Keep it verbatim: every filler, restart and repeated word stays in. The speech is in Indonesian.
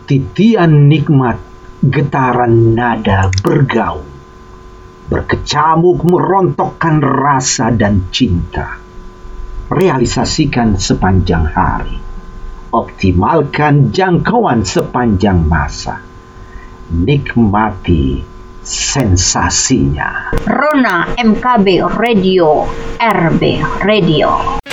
titian nikmat, getaran nada bergaung, berkecamuk merontokkan rasa dan cinta. Realisasikan sepanjang hari, optimalkan jangkauan sepanjang masa, nikmati sensasinya. Rona M K B Radio, R B Radio.